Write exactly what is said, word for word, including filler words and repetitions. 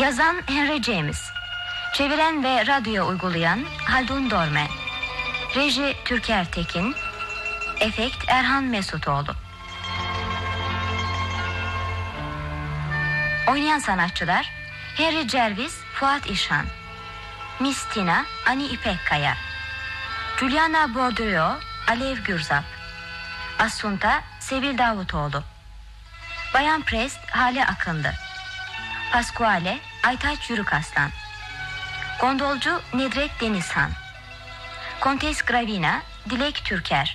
Yazan Henry James, çeviren ve radyoya uygulayan Haldun Dormen, reji Türker Tekin, efekt Erhan Mesutoğlu. Oynayan sanatçılar: Henry Cervis, Fuat İşhan, Miss Tina, Ani İpekkaya, Juliana Bordeaux, Alev Gürzap, Asunta, Sevil Davutoğlu, Bayan Prest, Hale Akındı, Pasquale, Aytaç Yürükaslan, Gondolcu Nedret Denizhan, Kontes Gravina, Dilek Türker,